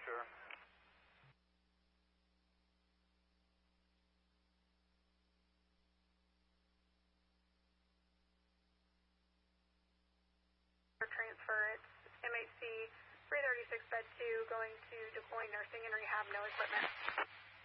Sure. Transfer, it's MHC 336 bed 2 going to Deploy Nursing and Rehab, no equipment.